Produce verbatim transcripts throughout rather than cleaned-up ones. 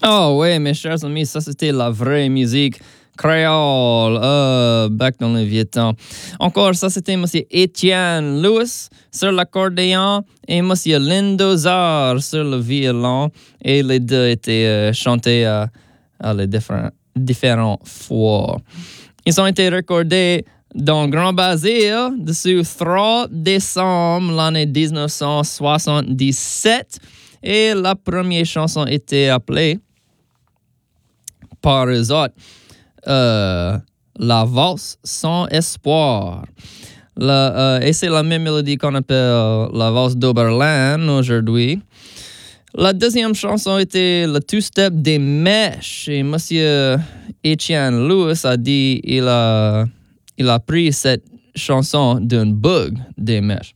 Oh ouais, mes chers amis, ça c'était la vraie musique créole, euh, back dans le vieux temps. Encore, ça c'était Monsieur Étienne Lewis sur l'accordéon et Monsieur Lindozar sur le violon. Et les deux étaient euh, chantés à, à les différents, différents fois. Ils ont été recordés dans Grand Basile dessus trois décembre l'année dix-neuf cent soixante-dix-sept. Et la première chanson était appelée par eux autres euh, La valse sans espoir. La, euh, et c'est la même mélodie qu'on appelle la valse d'Oberlin aujourd'hui. La deuxième chanson était le two-step des Mèches. Et Monsieur Étienne Lewis a dit il a, il a pris cette chanson d'un bug des Mèches.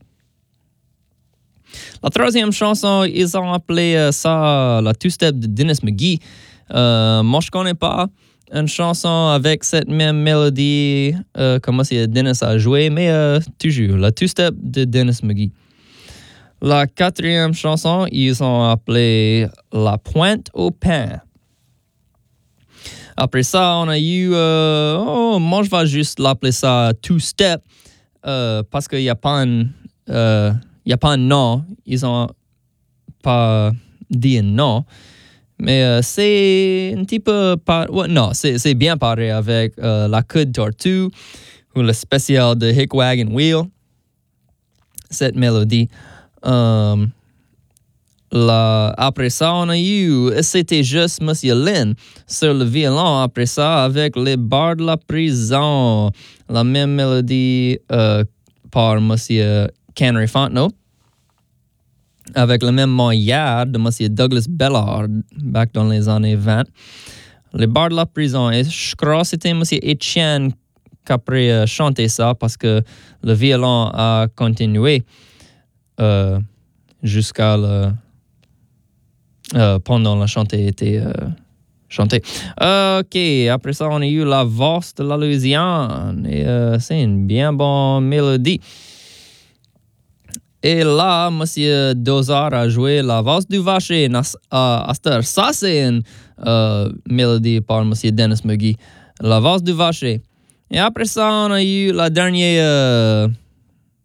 La troisième chanson, ils ont appelé euh, ça la two-step de Dennis McGee. Euh, moi, je connais pas une chanson avec cette même mélodie euh, comme si Dennis a joué, mais euh, toujours, la two-step de Dennis McGee. La quatrième chanson, ils ont appelé La pointe au pain. Après ça, on a eu, euh, oh, moi je vais juste l'appeler ça two-step euh, parce qu'il n'y a pas un, euh, y a pas un nom, ils ont pas dit un nom. Mais euh, c'est un petit peu... Par... Ouais, non, c'est, c'est bien pareil avec euh, La queue de tortue ou le spécial de Hick Wagon Wheel. Cette mélodie. Um, la... Après ça, on a eu... C'était juste Monsieur Lynn sur le violon. Après ça, avec les barres de la prison. La même mélodie euh, par Monsieur Henry Fontenot. Avec le même moyard de Monsieur Douglas Bellard, back dans les années vingt. Les barres de la prison. Et je crois que c'était Monsieur Étienne qui a euh, chanté ça parce que le violon a continué euh, jusqu'à le... Euh, pendant la chantée était euh, chantée. Ok, après ça, on a eu la valse de la Louisiane. Et euh, c'est une bien bonne mélodie. Et là, Monsieur Dozar a joué la valse du vacher. À cette ça, c'est une euh, mélodie par Monsieur Dennis McGee. La valse du vacher. Et après ça, on a eu la dernière euh,